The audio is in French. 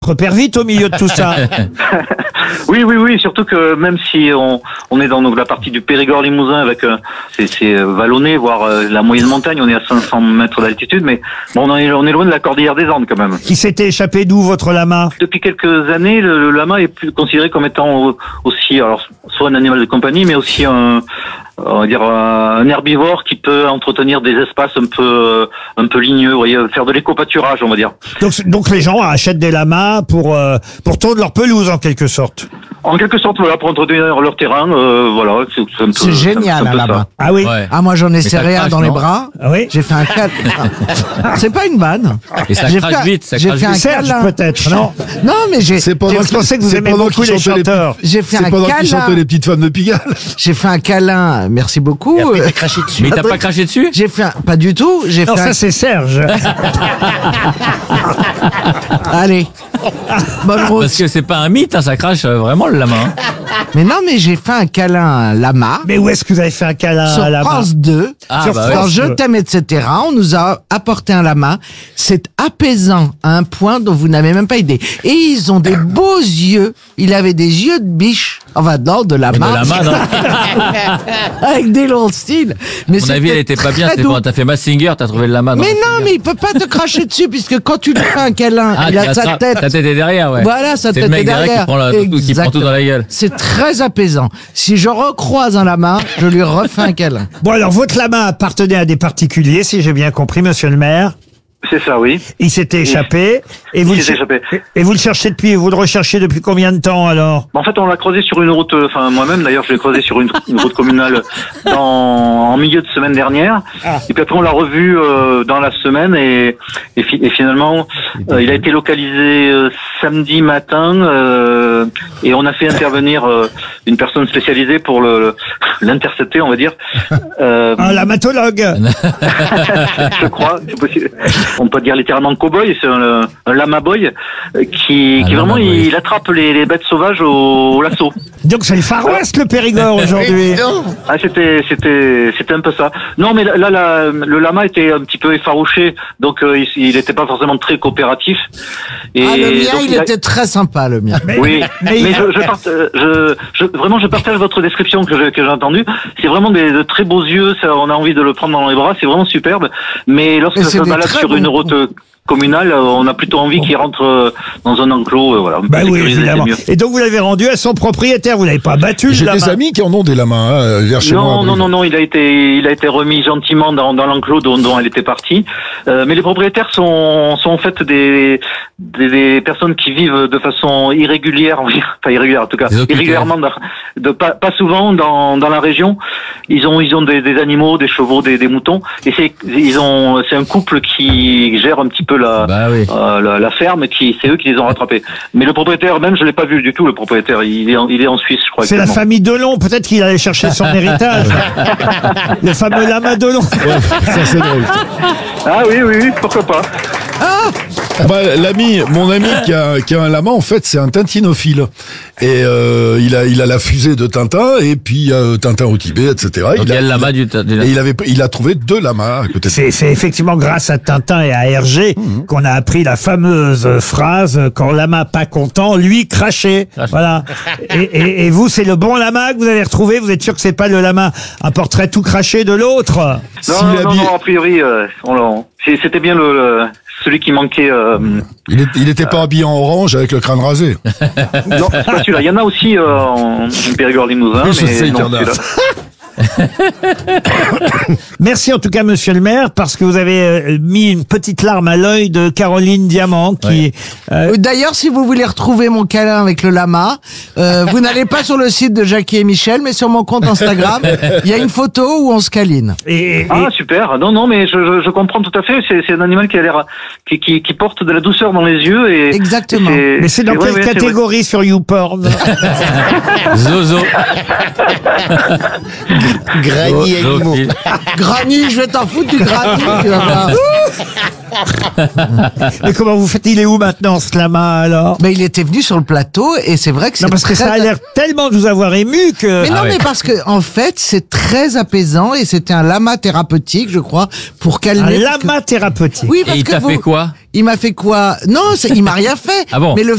repère vite au milieu de tout ça. Oui, surtout que même si on est dans la partie du Périgord Limousin avec c'est vallonné, voire la moyenne montagne, on est à 500 mètres d'altitude, mais bon, on est loin de la cordillère des Andes quand même. Qui s'était échappé d'où, votre lama? Depuis quelques années, le lama est plus considéré comme étant aussi, alors soit un animal de compagnie, mais aussi on va dire un herbivore qui peut entretenir des espaces un peu ligneux, vous voyez, faire de l'éco-pâturage, on va dire. Donc les gens achètent des lamas pour tondre leur pelouse en quelque sorte. En quelque sorte, voilà, pour entretenir leur terrain, voilà. C'est génial, un lama. Ah oui. Ouais. Ah, moi, j'en ai serré un dans les non bras. Ah oui. J'ai fait un câlin. C'est pas une vanne. Et ça crache vite, ça j'ai crache fait un vite. Serge câlin. peut-être, non? Non, mais C'est Je pensais que vous aimez beaucoup les chanteurs. j'ai fait C'est un pendant qu'il chantait câlin. les petites femmes de Pigalle. J'ai fait un câlin. Merci beaucoup. Mais t'as pas craché dessus? J'ai fait pas du tout. J'ai Non, fait ça c'est Serge. Allez. Bonne route. Parce que c'est pas un mythe, hein, ça crache vraiment le lama. Hein. Mais non, mais j'ai fait un câlin à un lama. Mais où est-ce que vous avez fait un câlin Sur à la France 2, Ah, Sur bah France dans ouais. Je t'aime, etc., on nous a apporté un lama. C'est apaisant à un point dont vous n'avez même pas idée. Et ils ont des beaux yeux. Il avait des yeux de biche. Enfin, non, de lama. De lama, non. Avec des longs cils. Mais À mon avis, elle était pas bien. très C'est doux. bon, t'as fait Massinger, t'as trouvé le lama. dans Mais non, Mazinger. mais il peut pas te cracher dessus, puisque quand tu lui fais un câlin, Ah, il a tu sa l'attrapes. tête. Ta tête est derrière, ouais. Voilà, sa C'est tête le est mec derrière derrière. qui prend tout dans la gueule. C'est très apaisant. Si je recroise un lama, je lui refais un câlin. Bon alors votre lama appartenait à des particuliers, si j'ai bien compris, monsieur le maire. C'est ça, oui. Il s'était échappé et vous Il s'était échappé. et vous le cherchez vous le recherchez depuis combien de temps alors? En fait, on l'a croisé sur une route, enfin moi-même d'ailleurs, je l'ai croisé sur une route communale en milieu de semaine dernière. Ah. Et puis après, on l'a revu dans la semaine et finalement, il a été localisé samedi matin et on a fait intervenir une personne spécialisée pour l'intercepter, on va dire. Un lamatologue. Je crois, c'est possible. On peut dire littéralement cow-boy, c'est un lama boy qui lama vraiment boy. il attrape les bêtes sauvages au lasso. Donc c'est le Far West le Périgord aujourd'hui. Ah, c'était un peu ça. Non, mais là le lama était un petit peu effarouché, donc il était pas forcément très coopératif. Et Ah, le mien, donc, il était très sympa, le mien. Oui, mais mais vraiment je partage votre description que j'ai entendue. C'est vraiment de très beaux yeux, ça, on a envie de le prendre dans les bras, c'est vraiment superbe. Mais lorsque Mais ça c'est se des balade très sur bons une coups. route communale, on a plutôt envie qu'il rentre dans un enclos, voilà. Bah oui, sécurisé, c'est évidemment. mieux. Et donc vous l'avez rendu à son propriétaire, vous l'avez pas battu le J'ai des lama. amis qui en ont des lamas, hein, vers chez moi. Non, il a été remis gentiment dans l'enclos dont elle était partie. Mais les propriétaires sont en fait des personnes qui vivent de façon irrégulière, enfin irrégulière en tout cas, Des occupés. irrégulièrement, pas souvent dans la région. Ils ont des animaux, des chevaux, des moutons, et c'est un couple qui gère un petit peu Bah oui. la ferme, c'est eux qui les ont rattrapés. Mais le propriétaire même, je l'ai pas vu du tout. Le propriétaire, il est en Suisse, je crois. C'est la actuellement. famille Delon, peut-être qu'il allait chercher son héritage. Le fameux lama Delon. Ça, c'est drôle. Ah oui, pourquoi pas. Bah, mon ami qui a un lama, en fait, c'est un tintinophile. Et il a la fusée de Tintin, et puis Tintin au Tibet, etc. Donc il y a le lama du Et il a trouvé 2 lamas à côté de lui. C'est effectivement grâce à Tintin et à Hergé qu'on a appris la fameuse phrase « Quand lama pas content, lui cracher ». Voilà. Et vous, c'est le bon lama que vous avez retrouvé. Vous êtes sûr que c'est pas le lama un portrait tout craché de l'autre? Non, a priori, c'était bien celui qui manquait. Il était pas habillé en orange avec le crâne rasé. Non, c'est pas celui-là. Il y en a aussi en Périgord Limousin, Oui, je sais mais qu'il y non, en a. celui-là. Merci en tout cas, monsieur le maire, parce que vous avez mis une petite larme à l'œil de Caroline Diamant, qui... D'ailleurs, si vous voulez retrouver mon câlin avec le lama, vous n'allez pas sur le site de Jackie et Michel, mais sur mon compte Instagram, il y a une photo où on se câline. Ah, super. Non, mais je comprends tout à fait. C'est un animal qui a l'air, qui porte de la douceur dans les yeux et. Exactement. Mais c'est dans quelle catégorie sur YouPorn? Zozo. Granier animaux. Zoophile. Granny, je vais t'en foutre du granny, tu vas voir. Mais comment vous faites? Il est où maintenant, ce lama, alors? Mais il était venu sur le plateau et c'est vrai que c'est Non, parce que très... ça a l'air tellement de vous avoir ému que... Mais non, Ah ouais. mais parce que en fait, c'est très apaisant et c'était un lama thérapeutique, je crois, pour Un calmer. parce que- lama thérapeutique. Oui, Et parce il que t'a fait quoi? Il m'a fait quoi? Non, il m'a rien fait. Ah bon? Mais le